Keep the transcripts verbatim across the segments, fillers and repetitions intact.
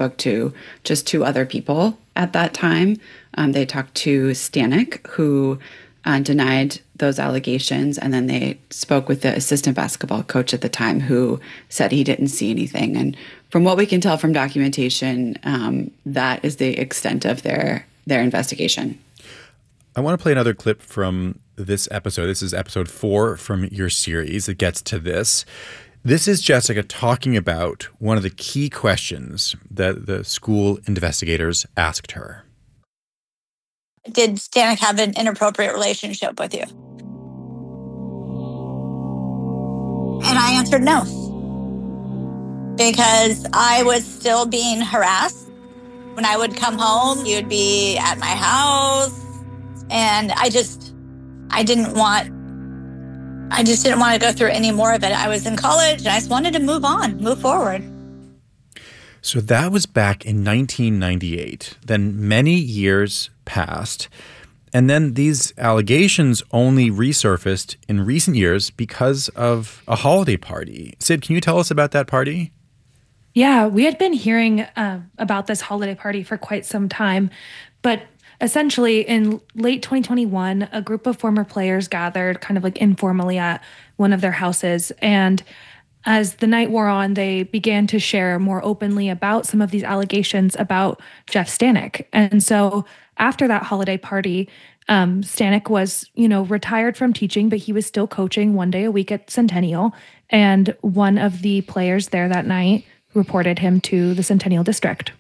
spoke to just two other people at that time. Um, they talked to Stanek, who uh, denied those allegations, and then they spoke with the assistant basketball coach at the time, who said he didn't see anything. And from what we can tell from documentation, um, that is the extent of their their investigation. I want to play another clip from this episode. This is episode four from your series. It gets to this. This is Jessica talking about one of the key questions that the school investigators asked her. Did Stanek have an inappropriate relationship with you? And I answered no. Because I was still being harassed. When I would come home, he would be at my house. And I just, I didn't want, I just didn't want to go through any more of it. I was in college and I just wanted to move on, move forward. So that was back in nineteen ninety-eight. Then many years passed. And then these allegations only resurfaced in recent years because of a holiday party. Sid, can you tell us about that party? Yeah, we had been hearing uh, about this holiday party for quite some time. But essentially, in late twenty twenty-one, a group of former players gathered kind of like informally at one of their houses. And as the night wore on, they began to share more openly about some of these allegations about Jeff Stanek. And so after that holiday party, um, Stanek was, you know, retired from teaching, but he was still coaching one day a week at Centennial. And one of the players there that night reported him to the Centennial District.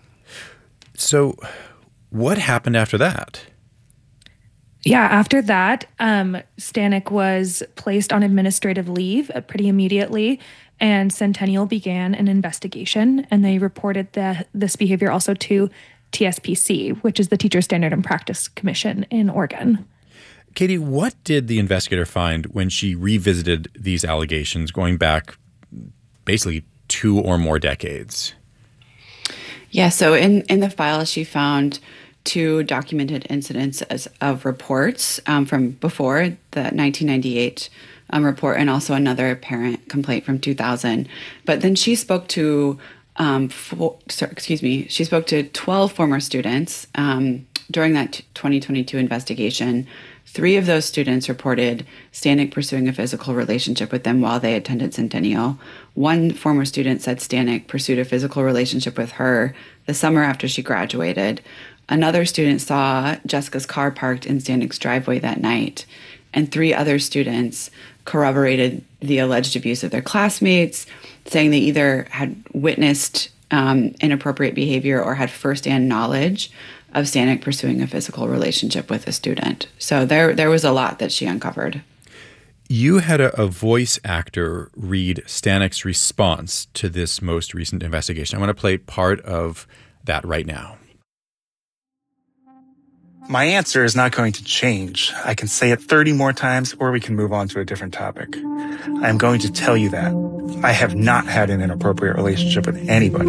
So what happened after that? Yeah, after that, um, Stanek was placed on administrative leave uh, pretty immediately, and Centennial began an investigation, and they reported the, this behavior also to T S P C, which is the Teacher Standard and Practice Commission in Oregon. Katie, what did the investigator find when she revisited these allegations going back basically two or more decades? Yeah, so in, in the file, she found two documented incidents as, of reports um, from before the nineteen ninety-eight um, report, and also another parent complaint from two thousand. But then she spoke to, um, four, sorry, excuse me, she spoke to twelve former students um, during that twenty twenty-two investigation. Three of those students reported Stanek pursuing a physical relationship with them while they attended Centennial. One former student said Stanek pursued a physical relationship with her the summer after she graduated. Another student saw Jessica's car parked in Stanek's driveway that night. And three other students corroborated the alleged abuse of their classmates, saying they either had witnessed um, inappropriate behavior or had firsthand knowledge of Stanek pursuing a physical relationship with a student. So there there was a lot that she uncovered. You had a, a voice actor read Stanek's response to this most recent investigation. I want to play part of that right now. My answer is not going to change. I can say it thirty more times, or we can move on to a different topic. I am going to tell you that I have not had an inappropriate relationship with anybody.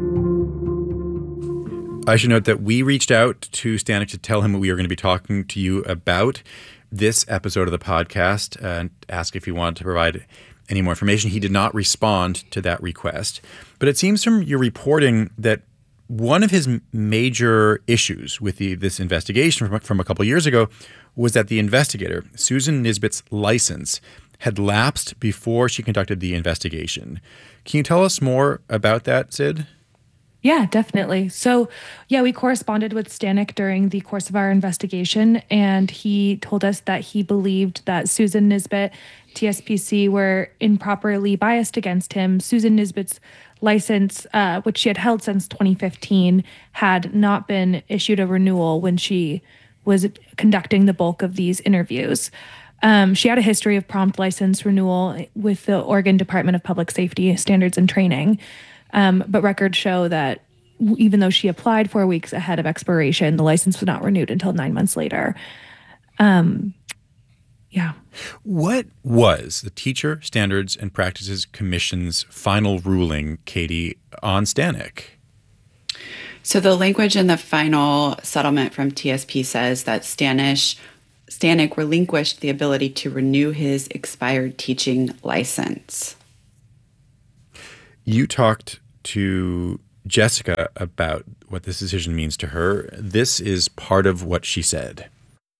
I should note that we reached out to Stanek to tell him what we were going to be talking to you about this episode of the podcast and ask if he wanted to provide any more information. He did not respond to that request. But it seems from your reporting that one of his major issues with the, this investigation from, from a couple of years ago was that the investigator, Susan Nisbet's license, had lapsed before she conducted the investigation. Can you tell us more about that, Sid? Yeah, definitely. So, yeah, we corresponded with Stanek during the course of our investigation, and he told us that he believed that Susan Nisbet, T S P C, were improperly biased against him. Susan Nisbet's license, uh, which she had held since twenty fifteen, had not been issued a renewal when she was conducting the bulk of these interviews. Um, she had a history of prompt license renewal with the Oregon Department of Public Safety Standards and Training. Um, but records show that even though she applied four weeks ahead of expiration, the license was not renewed until nine months later. Um, yeah. What was the Teacher Standards and Practices Commission's final ruling, Katie, on Stanek? So the language in the final settlement from T S P says that Stanish, Stanek relinquished the ability to renew his expired teaching license. You talked to Jessica about what this decision means to her. This is part of what she said.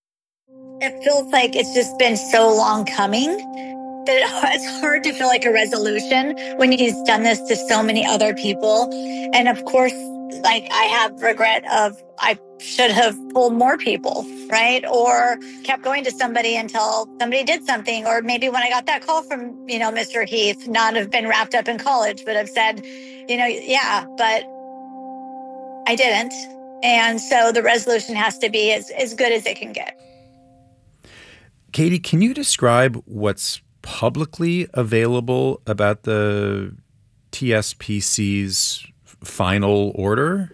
It feels like it's just been so long coming that it, it's hard to feel like a resolution when he's done this to so many other people. And of course, like I have regret of I should have pulled more people, right? Or kept going to somebody until somebody did something. Or maybe when I got that call from, you know, Mister Heath, not have been wrapped up in college, but have said, you know, yeah, but I didn't. And so the resolution has to be as, as good as it can get. Katie, can you describe what's publicly available about the T S P C's final order?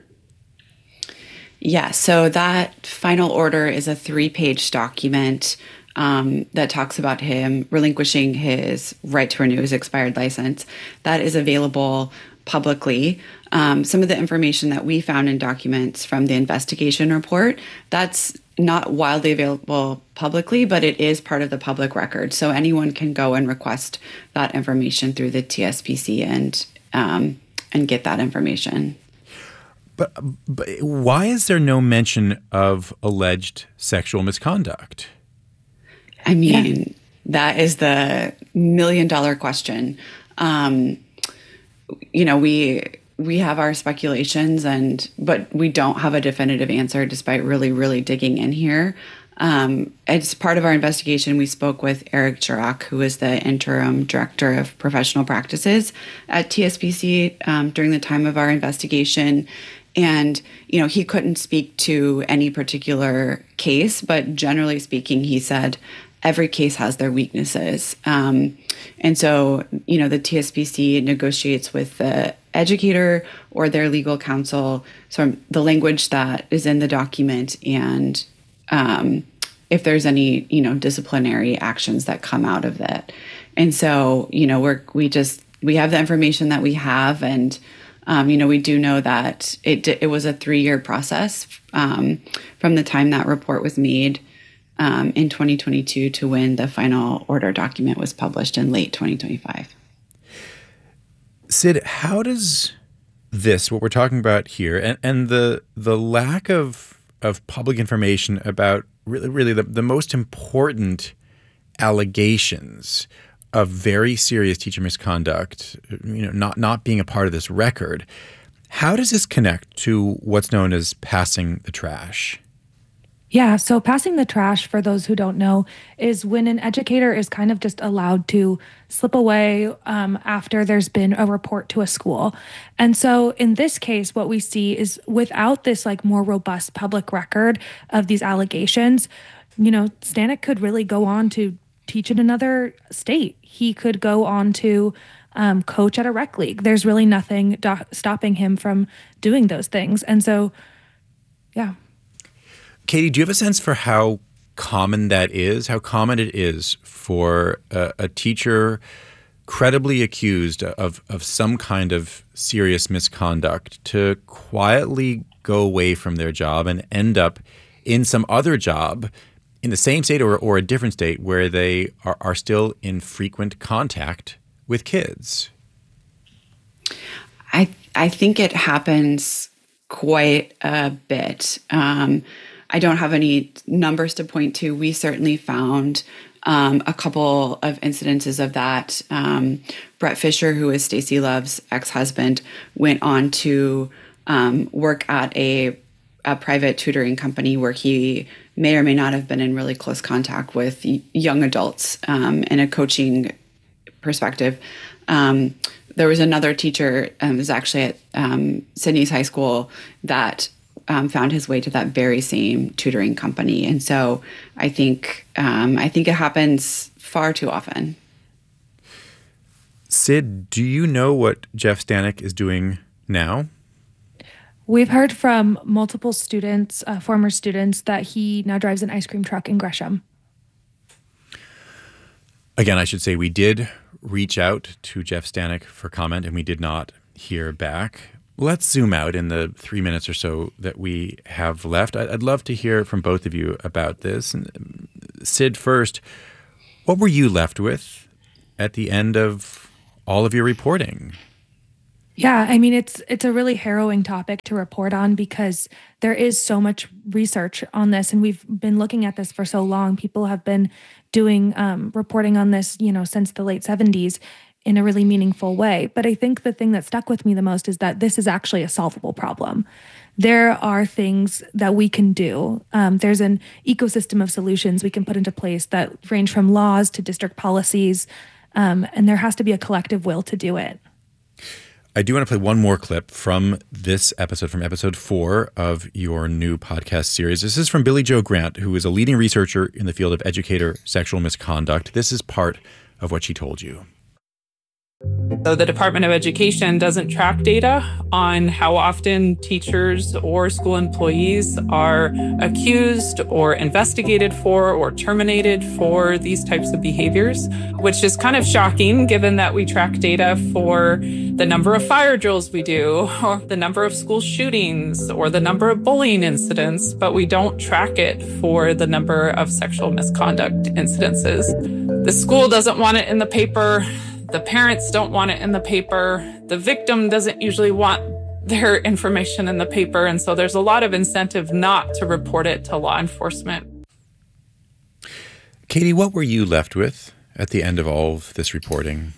Yeah, so that final order is a three-page document um, that talks about him relinquishing his right to renew his expired license. That is available publicly. Um, some of the information that we found in documents from the investigation report, that's not widely available publicly, but it is part of the public record. So anyone can go and request that information through the T S P C and um, and get that information. But, but why is there no mention of alleged sexual misconduct? I mean, yeah. That is the million dollar question. Um, you know, we we have our speculations, and but we don't have a definitive answer, despite really, really digging in here. Um, as part of our investigation, we spoke with Eric Chirac, who is the interim director of professional practices at T S P C um, during the time of our investigation. And, you know, he couldn't speak to any particular case, but generally speaking, he said every case has their weaknesses. Um, and so, you know, the T S P C negotiates with the educator or their legal counsel. So the language that is in the document and um, if there's any, you know, disciplinary actions that come out of that. And so, you know, we're, we just, we have the information that we have, and Um, you know, we do know that it it was a three-year process um, from the time that report was made um, in twenty twenty-two to when the final order document was published in late twenty twenty-five. Sid, how does this, what we're talking about here, and, and the the lack of of public information about really, really the, the most important allegations of very serious teacher misconduct, you know, not, not being a part of this record. How does this connect to what's known as passing the trash? Yeah, so passing the trash, for those who don't know, is when an educator is kind of just allowed to slip away um, after there's been a report to a school. And so in this case, what we see is without this like more robust public record of these allegations, you know, Stanek could really go on to teach in another state. He could go on to um, coach at a rec league. There's really nothing do- stopping him from doing those things. And so, yeah. Katie, do you have a sense for how common that is? How common it is for a, a teacher credibly accused of, of some kind of serious misconduct to quietly go away from their job and end up in some other job in the same state or, or a different state where they are, are still in frequent contact with kids? I I think it happens quite a bit. Um, I don't have any numbers to point to. We certainly found um, a couple of incidences of that. Um, Brett Fisher, who is Stacey Love's ex-husband, went on to um, work at a a private tutoring company where he may or may not have been in really close contact with young adults um, in a coaching perspective. Um, there was another teacher, um, it was actually at um, Sydney's high school, that um, found his way to that very same tutoring company. And so I think um, I think it happens far too often. Sid, do you know what Jeff Stanek is doing now? We've heard from multiple students, uh, former students, that he now drives an ice cream truck in Gresham. Again, I should say we did reach out to Jeff Stanek for comment, and we did not hear back. Let's zoom out in the three minutes or so that we have left. I'd love to hear from both of you about this. And Sid, first, what were you left with at the end of all of your reporting? Yeah, I mean it's it's a really harrowing topic to report on because there is so much research on this, and we've been looking at this for so long. People have been doing um, reporting on this, you know, since the late seventies in a really meaningful way. But I think the thing that stuck with me the most is that this is actually a solvable problem. There are things that we can do. Um, there's an ecosystem of solutions we can put into place that range from laws to district policies, um, and there has to be a collective will to do it. I do want to play one more clip from this episode, from episode four of your new podcast series. This is from Billie Jo Grant, who is a leading researcher in the field of educator sexual misconduct. This is part of what she told you. So the Department of Education doesn't track data on how often teachers or school employees are accused or investigated for or terminated for these types of behaviors, which is kind of shocking given that we track data for the number of fire drills we do, or the number of school shootings, or the number of bullying incidents, but we don't track it for the number of sexual misconduct incidences. The school doesn't want it in the paper. The parents don't want it in the paper. The victim doesn't usually want their information in the paper. And so there's a lot of incentive not to report it to law enforcement. Katie, what were you left with at the end of all of this reporting?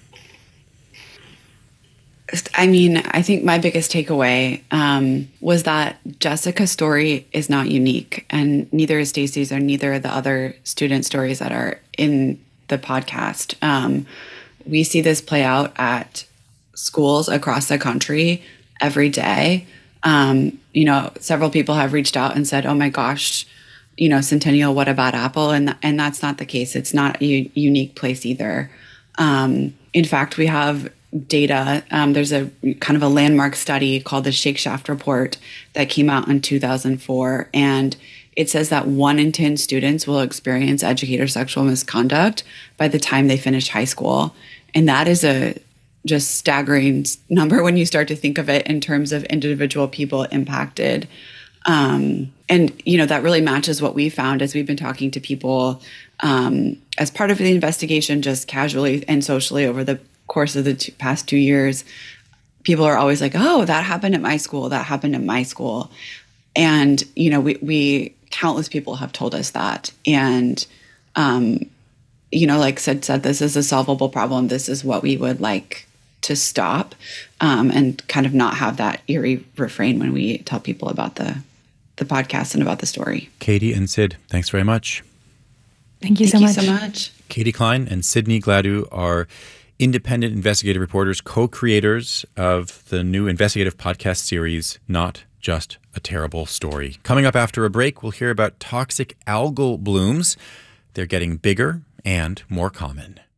I mean, I think my biggest takeaway um, was that Jessica's story is not unique, and neither is Stacy's or neither of the other student stories that are in the podcast. Um, We see this play out at schools across the country every day. Um, you know, several people have reached out and said, oh my gosh, you know, Centennial, what about Apple? And, and that's not the case. It's not a u- unique place either. Um, in fact, we have data. Um, there's a kind of a landmark study called the Shake Shaft Report that came out in two thousand four. And it says that one in ten students will experience educator sexual misconduct by the time they finish high school. And that is a just staggering number when you start to think of it in terms of individual people impacted. Um, and, you know, that really matches what we found as we've been talking to people um, as part of the investigation, just casually and socially over the course of the two, past two years. People are always like, oh, that happened at my school. That happened at my school. And, you know, we, we countless people have told us that. And, um, you know, like Sid said, this is a solvable problem. This is what we would like to stop um, and kind of not have that eerie refrain when we tell people about the the podcast and about the story. Katie and Sid, thanks very much. Thank you Thank so you much. so much. Katie Klein and Sydney Gladue are independent investigative reporters, co-creators of the new investigative podcast series, Not Just a Terrible Story. Coming up after a break, we'll hear about toxic algal blooms. They're getting bigger and more common.